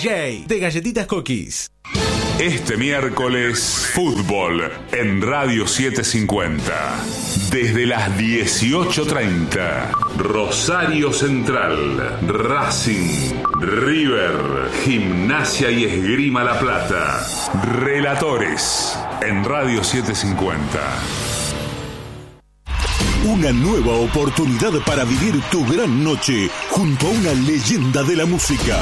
DJ de Galletitas Cookies. Este miércoles, fútbol en Radio 750. Desde las 18:30, Rosario Central, Racing, River, Gimnasia y Esgrima La Plata. Relatores en Radio 750. Una nueva oportunidad para vivir tu gran noche junto a una leyenda de la música.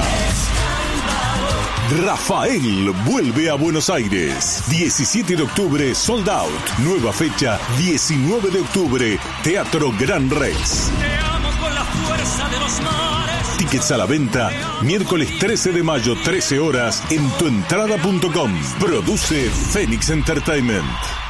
Rafael vuelve a Buenos Aires. 17 de octubre, sold out. Nueva fecha, 19 de octubre, Teatro Gran Rex. Te amo con la fuerza de los mares. Tickets a la venta, miércoles 13 de mayo, 13 horas, en tuentrada.com. Produce Phoenix Entertainment.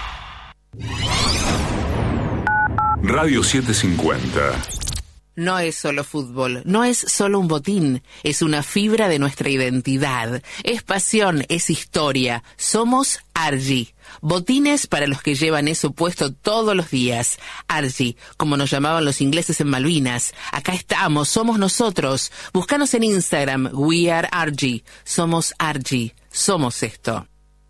Radio 750. No es solo fútbol, no es solo un botín, es una fibra de nuestra identidad, es pasión, es historia. Somos Argy, botines para los que llevan eso puesto todos los días. Argy, como nos llamaban los ingleses en Malvinas. Acá estamos, somos nosotros. Búscanos en Instagram, We Are Argy. Somos Argy, somos esto.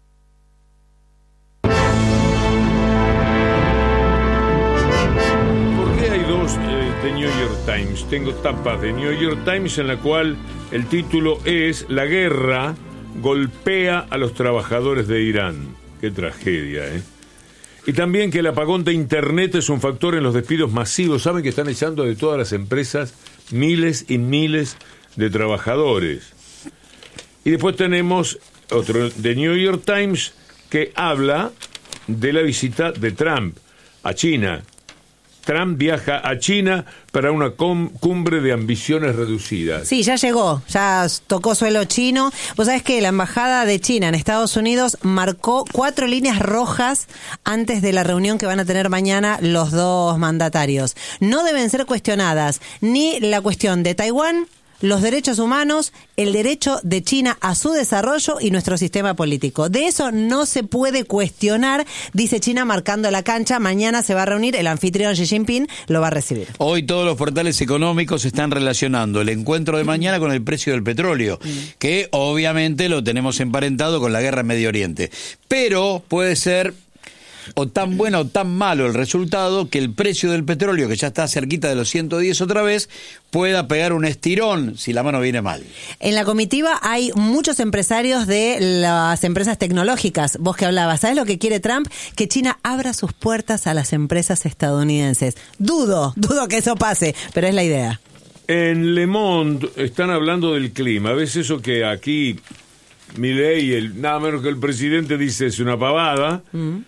De New York Times. Tengo tapas de New York Times en la cual el título es La guerra golpea a los trabajadores de Irán. Qué tragedia, ¿eh? Y también que el apagón de internet es un factor en los despidos masivos. Saben que están echando de todas las empresas miles y miles de trabajadores. Y después tenemos otro de New York Times que habla de la visita de Trump a China. Trump viaja a China para una cumbre de ambiciones reducidas. Sí, ya llegó, ya tocó suelo chino. Vos sabés que la embajada de China en Estados Unidos marcó 4 líneas rojas antes de la reunión que van a tener mañana los dos mandatarios. No deben ser cuestionadas ni la cuestión de Taiwán, los derechos humanos, el derecho de China a su desarrollo y nuestro sistema político. De eso no se puede cuestionar, dice China marcando la cancha. Mañana se va a reunir, el anfitrión Xi Jinping lo va a recibir. Hoy todos los portales económicos están relacionando el encuentro de mañana con el precio del petróleo, que obviamente lo tenemos emparentado con la guerra en Medio Oriente. Pero puede ser o tan bueno o tan malo el resultado que el precio del petróleo, que ya está cerquita de los 110 otra vez, pueda pegar un estirón si la mano viene mal. En la comitiva hay muchos empresarios de las empresas tecnológicas. Vos que hablabas, ¿sabés lo que quiere Trump? Que China abra sus puertas a las empresas estadounidenses. Dudo que eso pase, pero es la idea. En Le Monde están hablando del clima. ¿Ves eso que aquí Milei, nada menos que el presidente, dice es una pavada?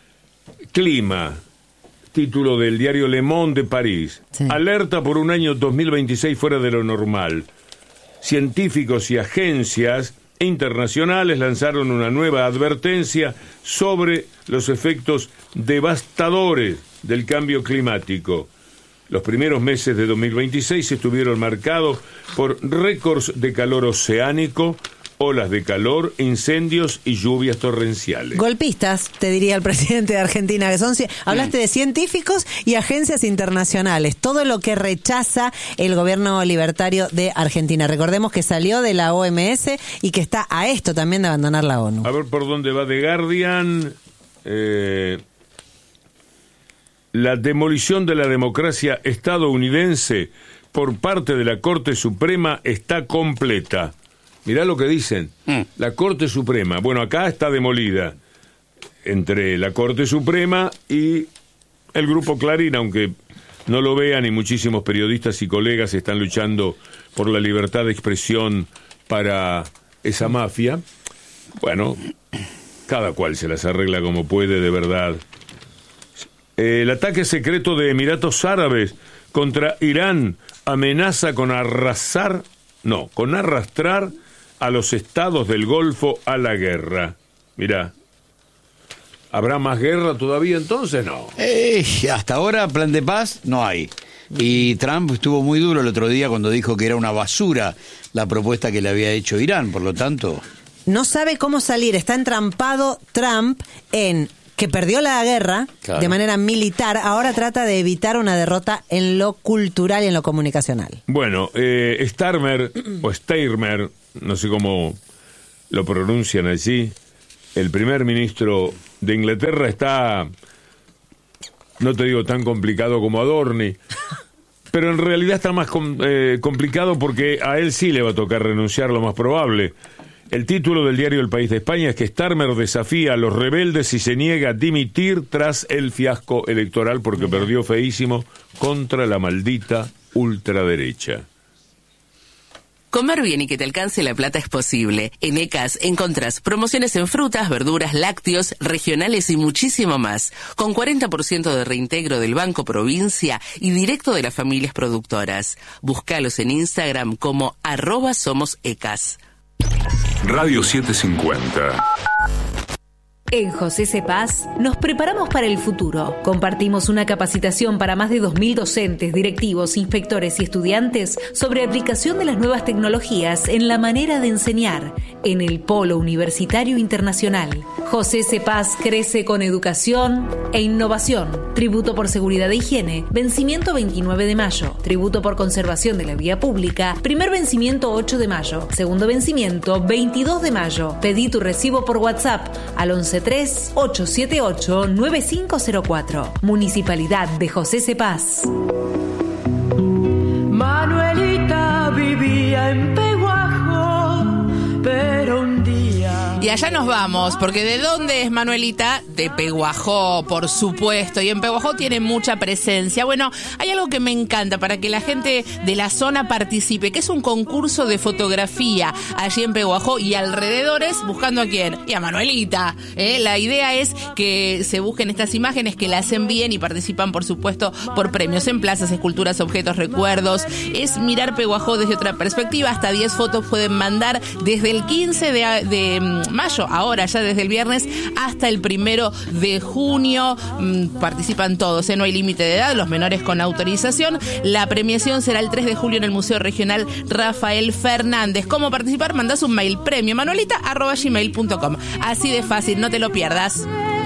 Clima, título del diario Le Monde de París. Sí. Alerta por un año 2026 fuera de lo normal. Científicos y agencias internacionales lanzaron una nueva advertencia sobre los efectos devastadores del cambio climático. Los primeros meses de 2026 estuvieron marcados por récords de calor oceánico, olas de calor, incendios y lluvias torrenciales. Golpistas, te diría el presidente de Argentina, que son... Hablaste de científicos y agencias internacionales, todo lo que rechaza el gobierno libertario de Argentina. Recordemos que salió de la OMS y que está a esto también de abandonar la ONU. A ver por dónde va The Guardian. La demolición de la democracia estadounidense por parte de la Corte Suprema está completa. Mirá lo que dicen, la Corte Suprema. Bueno, acá está demolida entre la Corte Suprema y el Grupo Clarín, aunque no lo vean y muchísimos periodistas y colegas están luchando por la libertad de expresión para esa mafia. Bueno, cada cual se las arregla como puede, de verdad. El ataque secreto de Emiratos Árabes contra Irán amenaza con arrastrar a los estados del Golfo a la guerra. Mirá, ¿habrá más guerra todavía entonces? No. Hasta ahora plan de paz no hay. Y Trump estuvo muy duro el otro día cuando dijo que era una basura la propuesta que le había hecho Irán, por lo tanto... No sabe cómo salir, está entrampado Trump en... que perdió la guerra de manera militar, ahora trata de evitar una derrota en lo cultural y en lo comunicacional. Bueno, Starmer, o Steirmer, no sé cómo lo pronuncian allí. El primer ministro de Inglaterra está, no te digo tan complicado como Adorni, pero en realidad está más complicado porque a él sí le va a tocar renunciar, lo más probable. El título del diario El País de España es que Starmer desafía a los rebeldes y se niega a dimitir tras el fiasco electoral porque perdió feísimo contra la maldita ultraderecha. Comer bien y que te alcance la plata es posible. En ECAS encontrás promociones en frutas, verduras, lácteos, regionales y muchísimo más. Con 40% de reintegro del Banco Provincia y directo de las familias productoras. Búscalos en Instagram como @somosecas. Radio 750. En José Cepaz nos preparamos para el futuro. Compartimos una capacitación para más de 2.000 docentes, directivos, inspectores y estudiantes sobre aplicación de las nuevas tecnologías en la manera de enseñar en el Polo Universitario Internacional. José Cepaz crece con educación e innovación. Tributo por seguridad e higiene, vencimiento 29 de mayo. Tributo por conservación de la vía pública, primer vencimiento 8 de mayo. Segundo vencimiento 22 de mayo. Pedí tu recibo por WhatsApp al 1138789504. Municipalidad de José Cepaz. Manuelita vivía en Peguajo, pero un día... Y allá nos vamos, porque ¿de dónde es Manuelita? De Peguajó, por supuesto, y en Peguajó tiene mucha presencia. Bueno, hay algo que me encanta para que la gente de la zona participe, que es un concurso de fotografía allí en Peguajó y alrededores, buscando a quién, y a Manuelita. La idea es que se busquen estas imágenes, que las envíen y participan, por supuesto, por premios en plazas, esculturas, objetos, recuerdos. Es mirar Peguajó desde otra perspectiva. Hasta 10 fotos pueden mandar desde el 15 de mayo, ahora ya desde el viernes hasta el 1 de junio. Participan todos, no hay límite de edad, los menores con autorización. La premiación será el 3 de julio en el Museo Regional Rafael Fernández. ¿Cómo participar? Mandás un mail, premiomanuelita@gmail.com. Así de fácil, no te lo pierdas.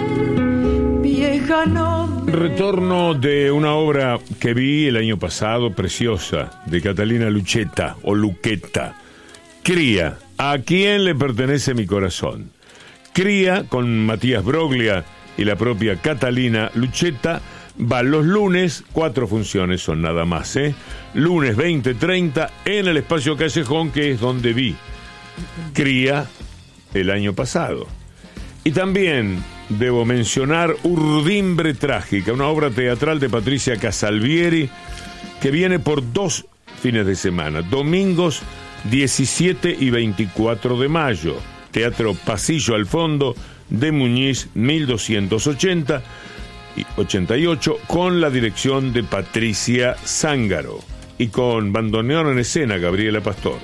Retorno de una obra que vi el año pasado, preciosa, de Catalina Luchetta, o Luqueta. Cría, ¿a quién le pertenece mi corazón? Cría, con Matías Broglia y la propia Catalina Luchetta, va los lunes, 4 funciones son nada más, lunes 20:30 en el Espacio Callejón, que es donde vi Cría el año pasado. Y también debo mencionar Urdimbre Trágica, una obra teatral de Patricia Casalvieri, que viene por 2 fines de semana, domingos 17 y 24 de mayo, Teatro Pasillo al Fondo de Muñiz 1280 y 88, con la dirección de Patricia Zángaro y con bandoneón en escena Gabriela Pastor.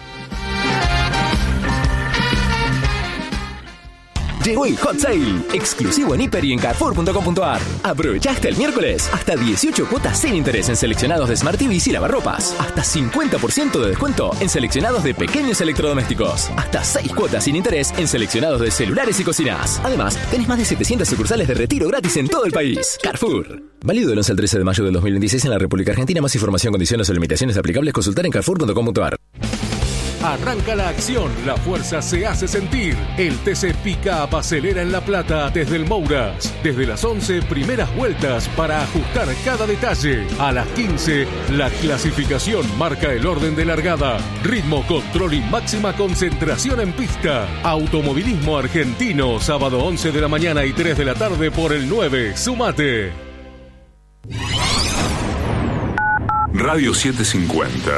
Llegó el Hot Sale, exclusivo en Hiper y en Carrefour.com.ar. Aprovecha hasta el miércoles, hasta 18 cuotas sin interés en seleccionados de Smart TVs y lavarropas. Hasta 50% de descuento en seleccionados de pequeños electrodomésticos. Hasta 6 cuotas sin interés en seleccionados de celulares y cocinas. Además, tenés más de 700 sucursales de retiro gratis en todo el país. Carrefour. Válido del 11 al 13 de mayo del 2026 en la República Argentina. Más información, condiciones o limitaciones aplicables, consultar en Carrefour.com.ar. Arranca la acción, la fuerza se hace sentir. El TC Pickup acelera en La Plata desde el Mouras. Desde las 11, primeras vueltas para ajustar cada detalle. A las 15, la clasificación marca el orden de largada. Ritmo, control y máxima concentración en pista. Automovilismo argentino, sábado 11 de la mañana y 3 de la tarde por el 9. ¡Sumate! Radio 750.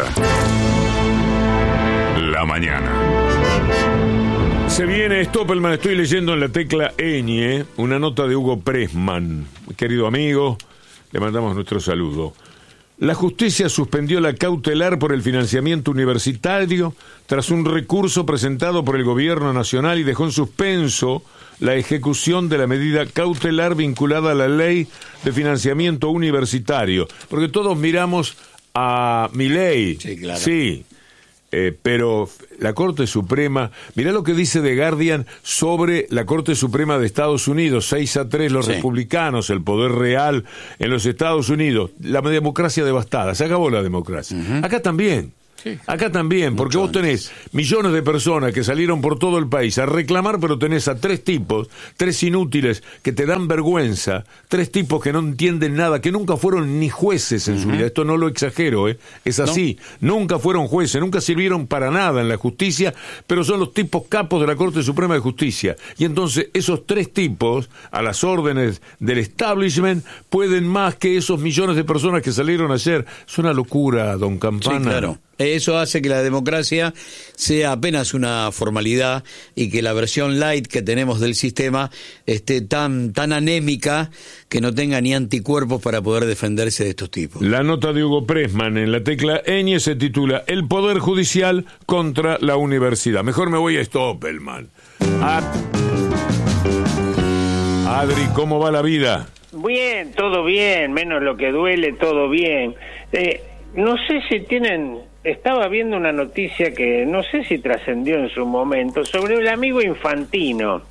La mañana. Se viene Stoppelman, estoy leyendo en la tecla ñ una nota de Hugo Pressman. Querido amigo, le mandamos nuestro saludo. La justicia suspendió la cautelar por el financiamiento universitario tras un recurso presentado por el gobierno nacional y dejó en suspenso la ejecución de la medida cautelar vinculada a la ley de financiamiento universitario. Porque todos miramos a Milei. Sí, claro. Sí. Pero la Corte Suprema, mirá lo que dice The Guardian sobre la Corte Suprema de Estados Unidos, 6-3 los republicanos, el poder real en los Estados Unidos, la democracia devastada, se acabó la democracia. Acá también. Acá también, porque vos tenés millones de personas que salieron por todo el país a reclamar, pero tenés a 3 tipos, 3 inútiles que te dan vergüenza, 3 tipos que no entienden nada, que nunca fueron ni jueces en su vida. Esto no lo exagero, es así. Nunca fueron jueces, nunca sirvieron para nada en la justicia, pero son los tipos capos de la Corte Suprema de Justicia. Y entonces esos 3 tipos, a las órdenes del establishment, pueden más que esos millones de personas que salieron ayer. Es una locura, don Campana. Sí, claro. Eso hace que la democracia sea apenas una formalidad y que la versión light que tenemos del sistema esté tan anémica que no tenga ni anticuerpos para poder defenderse de estos tipos. La nota de Hugo Pressman en la tecla ñ se titula El Poder Judicial contra la Universidad. Mejor me voy a Stoppelman. Adri, ¿cómo va la vida? Bien, todo bien, menos lo que duele, todo bien. No sé si tienen... Estaba viendo una noticia que no sé si trascendió en su momento sobre el amigo Infantino.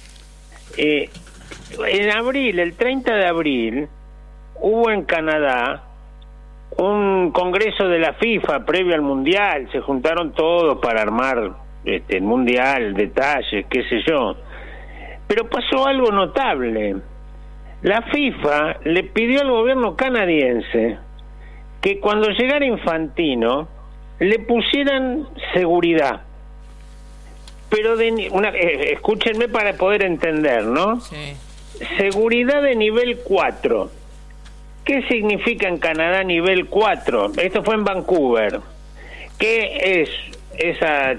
En abril, el 30 de abril, hubo en Canadá un congreso de la FIFA previo al Mundial. Se juntaron todos para armar el Mundial, detalles, qué sé yo. Pero pasó algo notable. La FIFA le pidió al gobierno canadiense que cuando llegara Infantino le pusieran seguridad, pero escúchenme para poder entender, ¿no? Sí. Seguridad de nivel 4. ¿Qué significa en Canadá nivel 4? Esto fue en Vancouver. ¿Qué es esa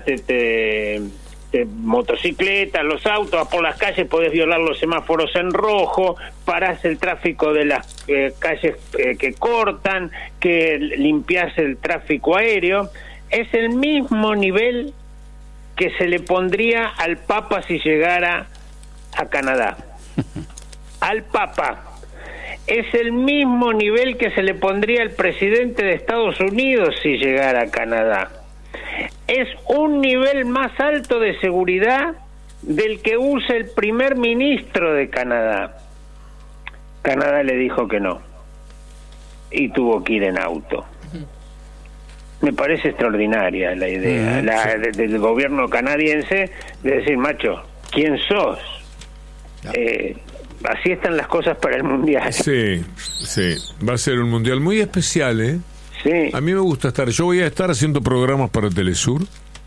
motocicletas, los autos, vas por las calles, podés violar los semáforos en rojo, parás el tráfico de las calles que cortan, que limpiás el tráfico aéreo? Es el mismo nivel que se le pondría al Papa si llegara a Canadá. Al Papa. Es el mismo nivel que se le pondría al presidente de Estados Unidos si llegara a Canadá. Es un nivel más alto de seguridad del que usa el primer ministro de Canadá. Canadá le dijo que no y tuvo que ir en auto. Me parece extraordinaria la idea del gobierno canadiense de decir, macho, ¿quién sos? Así están las cosas para el Mundial. Sí, va a ser un Mundial muy especial, ¿eh? Sí. A mí me gusta estar. Yo voy a estar haciendo programas para Telesur,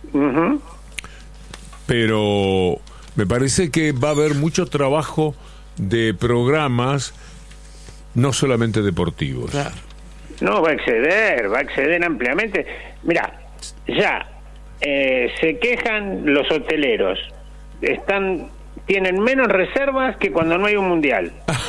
pero me parece que va a haber mucho trabajo de programas, no solamente deportivos. Claro. No, va a exceder ampliamente. Mira, ya se quejan los hoteleros. Tienen menos reservas que cuando no hay un mundial.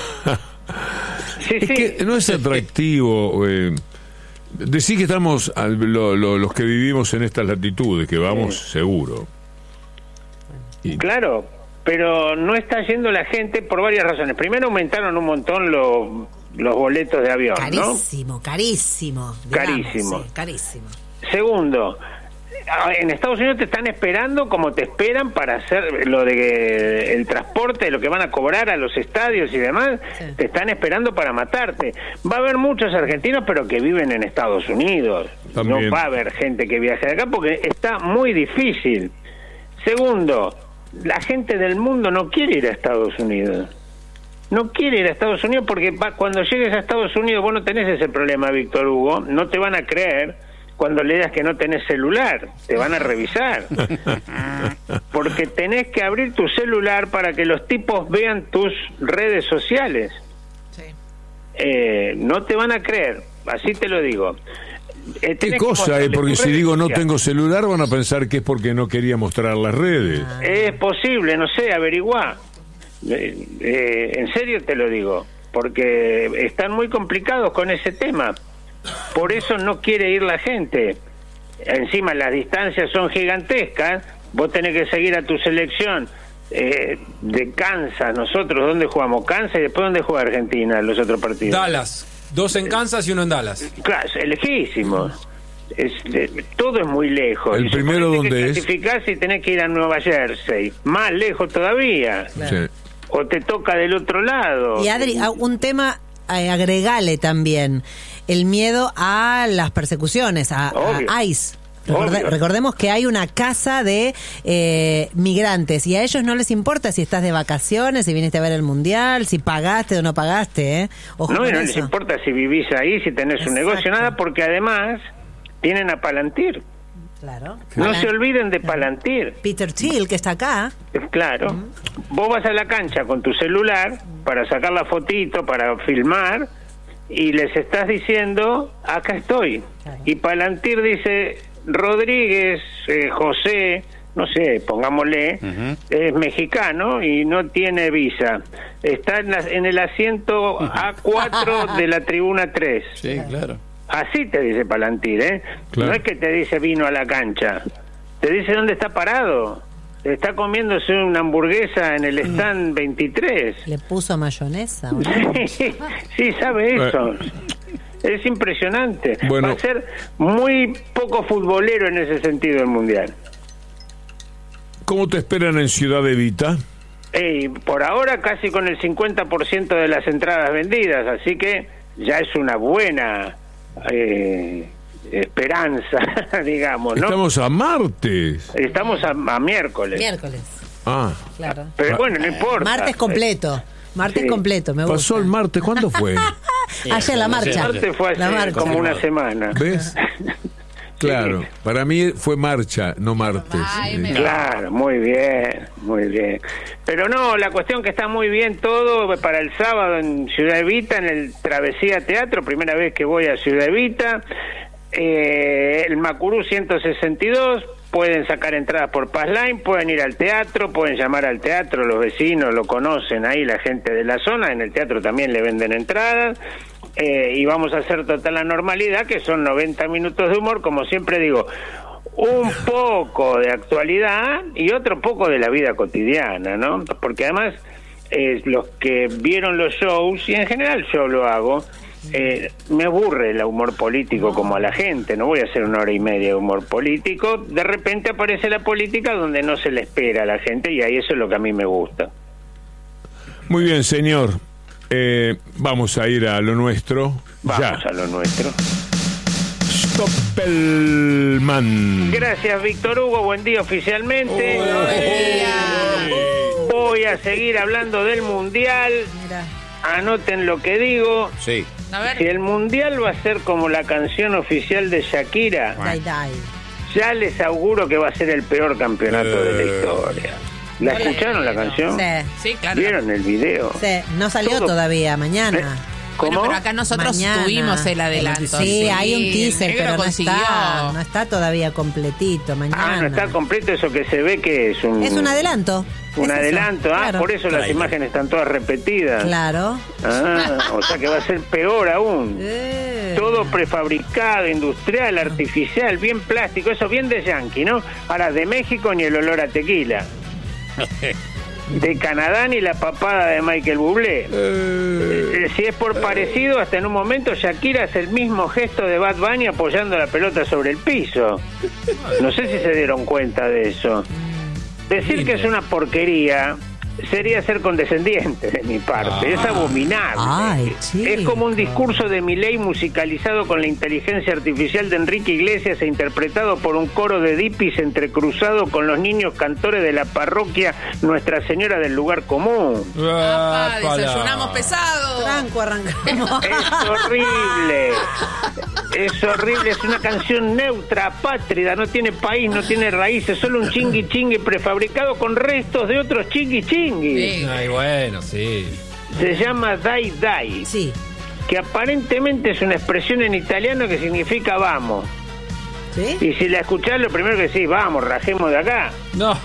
Es que no es atractivo. Decir que estamos los que vivimos en estas latitudes, que vamos seguro. Claro, pero no está yendo la gente por varias razones. Primero, aumentaron un montón los boletos de avión, carísimo, ¿no? Carísimo. Sí, carísimo. Segundo, en Estados Unidos te están esperando como te esperan para hacer lo de el transporte, lo que van a cobrar a los estadios y demás. Sí. Te están esperando para matarte. Va a haber muchos argentinos, pero que viven en Estados Unidos. También. No va a haber gente que viaje de acá porque está muy difícil. Segundo, la gente del mundo no quiere ir a Estados Unidos. No quiere ir a Estados Unidos porque cuando llegues a Estados Unidos vos no tenés ese problema, Víctor Hugo. No te van a creer cuando le digas que no tenés celular. Te van a revisar. Porque tenés que abrir tu celular para que los tipos vean tus redes sociales. Sí. No te van a creer, así te lo digo. ¿Qué cosa? Porque si digo no tengo celular van a pensar que es porque no quería mostrar las redes. Es posible, no sé, averiguá. En serio te lo digo, porque están muy complicados con ese tema. Por eso no quiere ir la gente. Encima las distancias son gigantescas. Vos tenés que seguir a tu selección de Kansas. Nosotros, ¿dónde jugamos? Kansas, y después ¿dónde juega Argentina los otros partidos? Dallas. 2 en Kansas y 1 en Dallas. Claro, es lejísimos. Todo es muy lejos. ¿El primero dónde es? Clasificás y tenés que ir a Nueva Jersey. Más lejos todavía. Claro. Sí. O te toca del otro lado. Y Adri, un tema agregale también. El miedo a las persecuciones, a ICE. Obvio. Recordemos que hay una casa de migrantes y a ellos no les importa si estás de vacaciones, si viniste a ver el mundial, si pagaste o no pagaste. Ojo No, con y no eso. les importa si vivís ahí, si tenés un negocio, nada, porque además tienen a Palantir. Claro. No se olviden de Palantir. Peter Thiel, que está acá. Claro. Vos vas a la cancha con tu celular para sacar la fotito, para filmar, y les estás diciendo, acá estoy. Y Palantir dice, Rodríguez, José, no sé, pongámosle, es mexicano y no tiene visa. Está en el asiento A4 de la tribuna 3. Sí, claro. Así te dice Palantir, ¿eh? Claro. No es que te dice vino a la cancha. Te dice dónde está parado. Está comiéndose una hamburguesa en el stand 23. Le puso mayonesa. ¿O no? Sí, sabe eso. Es impresionante. Bueno. Va a ser muy poco futbolero en ese sentido el Mundial. ¿Cómo te esperan en Ciudad Evita? Por ahora casi con el 50% de las entradas vendidas, así que ya es una buena esperanza, digamos, ¿no? Estamos a martes. Estamos a miércoles. Miércoles, Ah, claro. Pero bueno, no importa. Martes completo. Martes Sí. completo, me gusta. pasó el martes, ¿cuándo fue? Ayer la marcha. El martes fue La hace marcha. como una semana. ¿Ves? Claro, para mí fue marcha, no martes. Claro, muy bien, muy bien. Pero no, la cuestión que está muy bien todo para el sábado en Ciudad Evita, en el Travesía Teatro, primera vez que voy a Ciudad Evita, el Macurú 162, pueden sacar entradas por Passline, pueden ir al teatro, pueden llamar al teatro, los vecinos lo conocen ahí, la gente de la zona, en el teatro también le venden entradas. Y vamos a hacer total la normalidad, que son 90 minutos de humor, como siempre digo, un poco de actualidad y otro poco de la vida cotidiana, ¿no? Porque además los que vieron los shows, y en general yo lo hago, me aburre el humor político como a la gente, no voy a hacer 1 hora y media de humor político, de repente aparece la política donde no se le espera a la gente y ahí eso es lo que a mí me gusta. Muy bien, señor. Vamos a ir a lo nuestro. Vamos a lo nuestro. Stoppelman. Gracias, Víctor Hugo. Buen día oficialmente. Voy a seguir hablando del Mundial. Mira. Anoten lo que digo. Sí. A ver. Si el Mundial va a ser como la canción oficial de Shakira, Dai, dai. ya les auguro que va a ser el peor campeonato de la historia. ¿La escucharon la canción? Sí. Sí, claro. ¿Vieron el video? Sí, no salió Todo. todavía, mañana. ¿Cómo? Bueno, pero acá nosotros Mañana. tuvimos el adelanto. Sí, hay un teaser, Negro pero consiguió. no está todavía completito. Mañana. No está completo eso que se ve que es un... Es un adelanto. Un Es eso, adelanto, claro. por eso las imágenes están todas repetidas. Claro. O sea que va a ser peor aún. Todo prefabricado, industrial, artificial, bien plástico, eso bien de yankee, ¿no? Ahora, de México ni el olor a tequila. De Canadá ni la papada de Michael Bublé. Si es por parecido, hasta en un momento Shakira hace el mismo gesto de Bad Bunny apoyando la pelota sobre el piso. No sé si se dieron cuenta de eso. Decir que es una porquería sería ser condescendiente de mi parte. Es abominable. Ay, sí. Es como un discurso de Milei musicalizado con la inteligencia artificial de Enrique Iglesias e interpretado por un coro de dipis entrecruzado con los niños cantores de la parroquia Nuestra Señora del Lugar Común. Papá, desayunamos pesado. Tranco, arrancamos. Es horrible. Es horrible, es una canción neutra, apátrida, no tiene país, no tiene raíces, solo un chingui chingui prefabricado con restos de otros chingui chingui. Ay, bueno, sí. Se llama Dai Dai, Sí. que aparentemente es una expresión en italiano que significa vamos. ¿Sí? Y si la escuchás, lo primero que decís, vamos, rajemos de acá. No.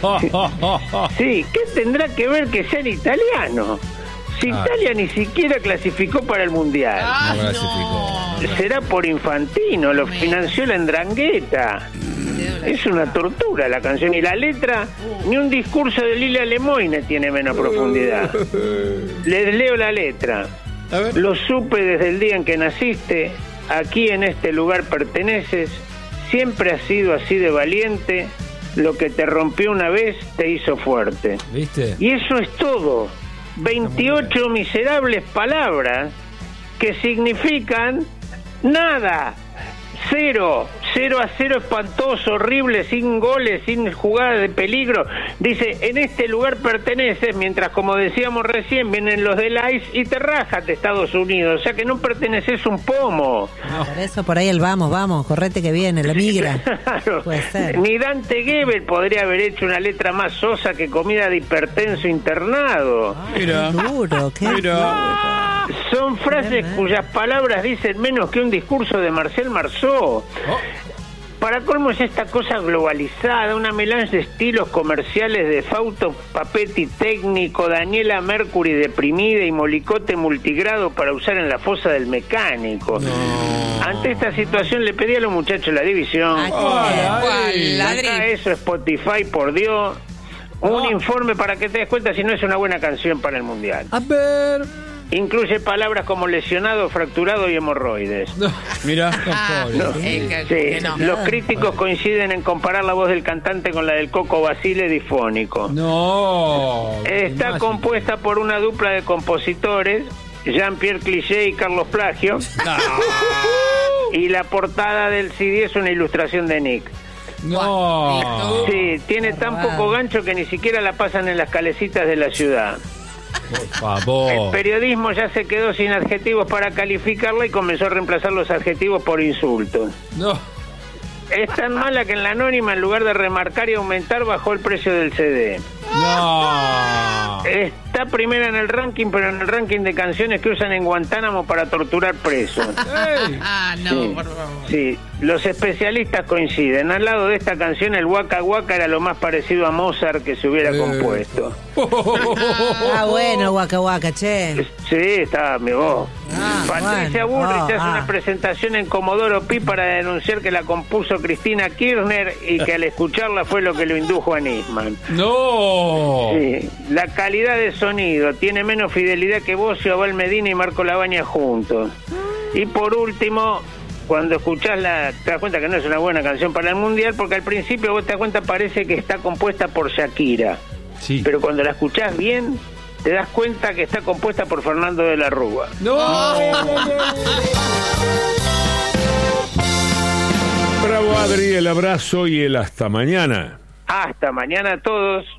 Sí, ¿qué tendrá que ver que sea en italiano? Si Italia ni siquiera clasificó para el Mundial. No clasificó. Será por Infantino, lo financió la Ndrangheta. Es una tortura la canción. Y la letra, ni un discurso de Lilia Lemoine tiene menos profundidad. Les leo la letra. Lo supe desde el día en que naciste, aquí en este lugar perteneces, siempre has sido así de valiente, lo que te rompió una vez te hizo fuerte. ¿Viste? Y eso es todo. 28 miserables palabras que significan nada. Cero, 0-0 espantoso, horrible, sin goles, sin jugadas de peligro. Dice, en este lugar perteneces, mientras, como decíamos recién, vienen los del ICE y te rajas de Estados Unidos. O sea que no perteneces un pomo. No. Por eso por ahí el vamos, correte que viene, la migra. Claro. Puede ser. Ni Dante Gebel podría haber hecho una letra más sosa que comida de hipertenso internado. Mira. Qué duro, qué duro. Son frases cuyas palabras dicen menos que un discurso de Marcel Marceau. Para colmo es esta cosa globalizada, una melange de estilos comerciales de Fausto Papetti técnico, Daniela Mercury deprimida y Molicote multigrado para usar en la fosa del mecánico. Ante esta situación le pedí a los muchachos la división. Acá eso, Spotify, por Dios. Un informe para que te des cuenta si no es una buena canción para el Mundial. A ver. Incluye palabras como lesionado, fracturado y hemorroides. Mira. Los críticos coinciden en comparar la voz del cantante con la del Coco Basile difónico. No. Está compuesta por una dupla de compositores, Jean-Pierre Cliché y Carlos Plagio. Y la portada del CD es una ilustración de Nick. No. Sí, tiene tan poco gancho que ni siquiera la pasan en las calecitas de la ciudad. Por favor. El periodismo ya se quedó sin adjetivos para calificarla y comenzó a reemplazar los adjetivos por insultos. No. Es tan mala que en la Anónima, en lugar de remarcar y aumentar, bajó el precio del CD. No. Está primera en el ranking, pero en el ranking de canciones que usan en Guantánamo para torturar presos. No, por favor. Sí, los especialistas coinciden. Al lado de esta canción, el Waka Waka era lo más parecido a Mozart que se hubiera compuesto. Bueno, Waka Waka, che. Sí, estaba mi voz. Patricia Bullrich hace una presentación en Comodoro Pi para denunciar que la compuso Cristina Kirchner y que al escucharla fue lo que lo indujo a Nisman. No. Sí, la calidad de sonido tiene menos fidelidad que Bocio, Abel Medina y Marco Labaña juntos. Y por último, cuando escuchás te das cuenta que no es una buena canción para el Mundial, porque al principio vos te das cuenta parece que está compuesta por Shakira. Sí. Pero cuando la escuchás bien, te das cuenta que está compuesta por Fernando de la Rúa. No. Bravo, Adri, el abrazo y el hasta mañana. Hasta mañana a todos.